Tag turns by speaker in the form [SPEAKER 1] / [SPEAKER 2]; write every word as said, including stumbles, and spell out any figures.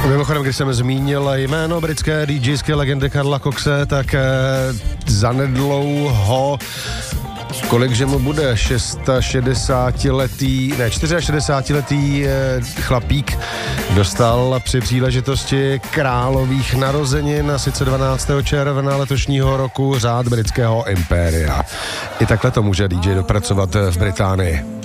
[SPEAKER 1] Mimochodem, když jsem zmínil jméno britské DJské legendy Karla Coxe, tak eh, zanedlouho, kolikže mu bude, šedesátiletý, ne, šedesátičtyřletý eh, chlapík dostal při příležitosti králových narozenin, a sice dvanáctého června letošního roku, řád britského impéria. I takhle to může D J dopracovat v Británii.